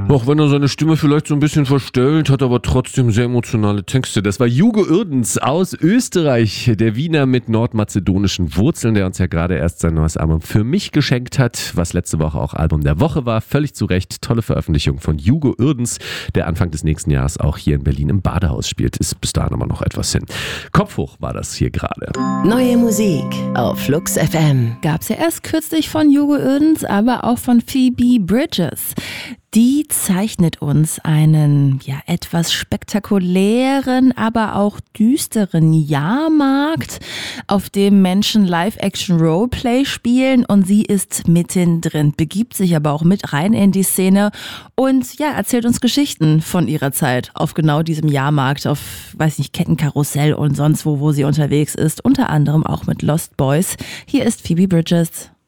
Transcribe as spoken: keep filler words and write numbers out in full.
Auch wenn er seine Stimme vielleicht so ein bisschen verstellt, hat aber trotzdem sehr emotionale Texte. Das war Hugo Uerdens aus Österreich, der Wiener mit nordmazedonischen Wurzeln, der uns ja gerade erst sein neues Album Für mich geschenkt hat, was letzte Woche auch Album der Woche war. Völlig zu Recht, tolle Veröffentlichung von Hugo Uerdens, der Anfang des nächsten Jahres auch hier in Berlin im Badehaus spielt. Ist bis dahin aber noch etwas hin. Kopf hoch war das hier gerade. Neue Musik auf Flux F M. Gab's ja erst kürzlich von Hugo Uerdens, aber auch von Phoebe Bridgers. Die zeichnet uns einen ja etwas spektakulären, aber auch düsteren Jahrmarkt, auf dem Menschen Live-Action-Roleplay spielen, und sie ist mittendrin, begibt sich aber auch mit rein in die Szene und ja, erzählt uns Geschichten von ihrer Zeit auf genau diesem Jahrmarkt, auf, weiß nicht, Kettenkarussell und sonst wo, wo sie unterwegs ist, unter anderem auch mit Lost Boys. Hier ist Phoebe Bridgers.